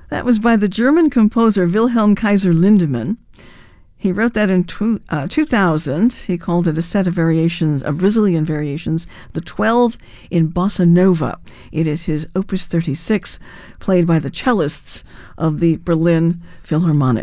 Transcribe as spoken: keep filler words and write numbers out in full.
That was by the German composer Wilhelm Kaiser Lindemann. He wrote that in two, uh, two thousand. He called it a set of variations, of Brazilian variations, the twelve in Bossa Nova. It is his Opus thirty-six, played by the cellists of the Berlin Philharmonic.